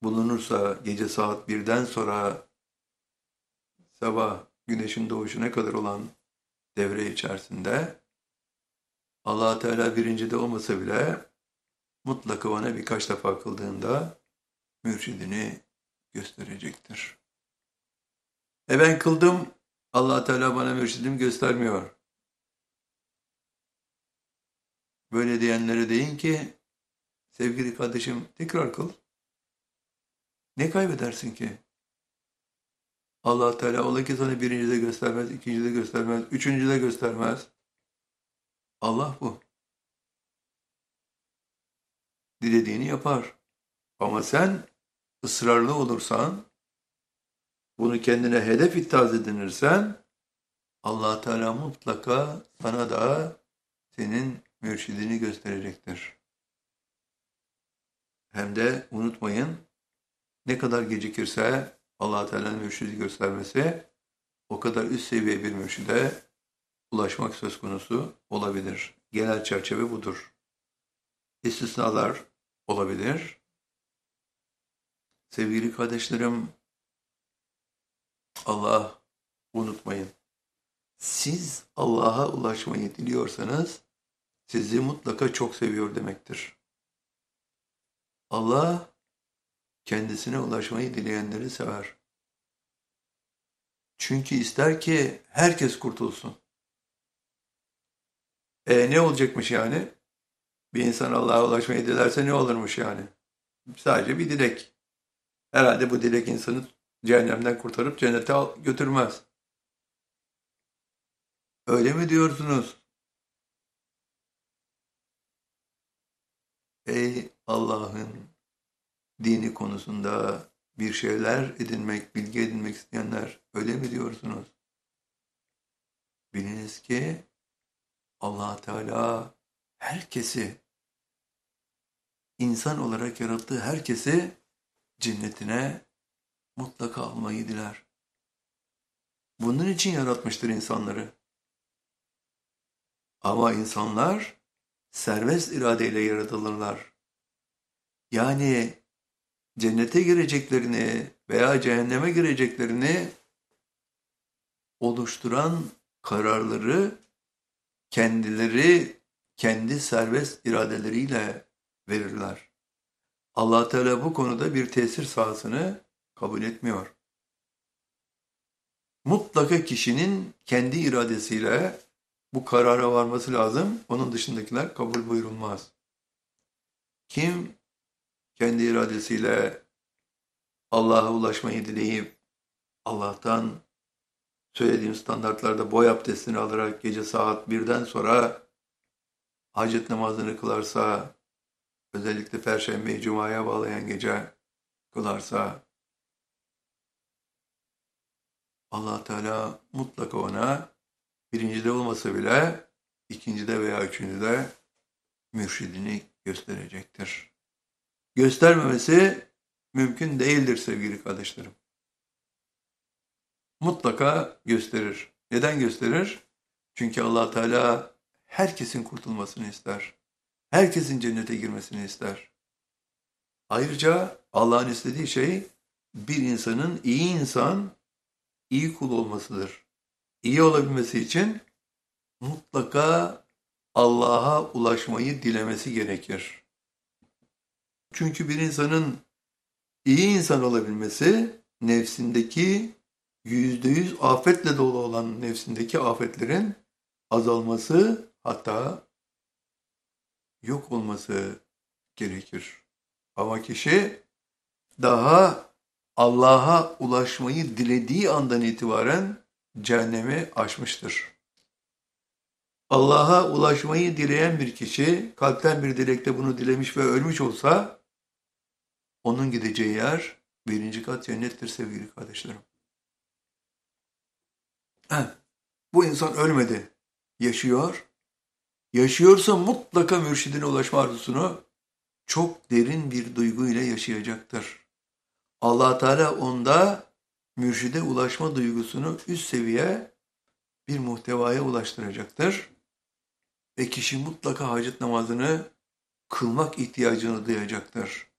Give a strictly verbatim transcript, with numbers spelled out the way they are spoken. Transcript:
bulunursa gece saat birden sonra sabah güneşin doğuşuna kadar olan devre içerisinde Allah Teala birincide olmasa bile mutlaka ona birkaç defa kıldığında mürşidini gösterecektir. E ben kıldım, Allah Teala bana mürşidimi göstermiyor. Böyle diyenlere deyin ki, sevgili kardeşim tekrar kıl. Ne kaybedersin ki? Allah Teala ola ki sana birincide göstermez, ikincide göstermez, üçüncüde göstermez. Allah bu. Dilediğini yapar. Ama sen ısrarlı olursan, bunu kendine hedef ittihaz edinirsen, Allah Teala mutlaka sana da senin mürşidini gösterecektir. Hem de unutmayın, ne kadar gecikirse Allah Teala'nın mürşidi göstermesi, o kadar üst seviye bir mürşide ulaşmak söz konusu olabilir. Genel çerçeve budur. İstisnalar olabilir. Sevgili kardeşlerim, Allah unutmayın. Siz Allah'a ulaşmayı diliyorsanız sizi mutlaka çok seviyor demektir. Allah kendisine ulaşmayı dileyenleri sever. Çünkü ister ki herkes kurtulsun. E ne olacakmış yani? Bir insan Allah'a ulaşmayı dilerse ne olurmuş yani? Sadece bir dilek. Herhalde bu dilek insanı cehennemden kurtarıp cennete götürmez. Öyle mi diyorsunuz? Ey Allah'ın dini konusunda bir şeyler edinmek, bilgi edinmek isteyenler, öyle mi diyorsunuz? Biliniz ki Allah Teala herkesi, insan olarak yarattığı herkesi cennetine mutlaka almayı diler. Bunun için yaratmıştır insanları. Ama insanlar serbest iradeyle yaratılırlar. Yani cennete gireceklerini veya cehenneme gireceklerini oluşturan kararları kendileri kendi serbest iradeleriyle verirler. Allah Teala bu konuda bir tesir sahasını kabul etmiyor. Mutlaka kişinin kendi iradesiyle bu karara varması lazım. Onun dışındakiler kabul buyurulmaz. Kim kendi iradesiyle Allah'a ulaşmayı dileyip Allah'tan söylediğim standartlarda boy abdestini alarak gece saat birden sonra hacet namazını kılarsa, özellikle Perşembe'yi Cuma'ya bağlayan gece kılarsa, Allah Teala mutlaka ona birincide olmasa bile ikincide veya üçüncüde mürşidini gösterecektir. Göstermemesi mümkün değildir sevgili kardeşlerim. Mutlaka gösterir. Neden gösterir? Çünkü Allah Teala herkesin kurtulmasını ister. Herkesin cennete girmesini ister. Ayrıca Allah'ın istediği şey bir insanın iyi insan, iyi kul olmasıdır. İyi olabilmesi için mutlaka Allah'a ulaşmayı dilemesi gerekir. Çünkü bir insanın iyi insan olabilmesi, nefsindeki yüzde yüz afetle dolu olan nefsindeki afetlerin azalması, hatta yok olması gerekir. Ama kişi daha Allah'a ulaşmayı dilediği andan itibaren cehennemi aşmıştır. Allah'a ulaşmayı dileyen bir kişi kalpten bir dilekte bunu dilemiş ve ölmüş olsa onun gideceği yer birinci kat cennettir sevgili kardeşlerim. Heh, bu insan ölmedi, yaşıyor. Yaşıyorsa mutlaka mürşidine ulaşma arzusunu çok derin bir duyguyla yaşayacaktır. Allah Teala onda mürşide ulaşma duygusunu üst seviye bir muhtevaya ulaştıracaktır. Ve kişi mutlaka hacet namazını kılmak ihtiyacını duyacaktır.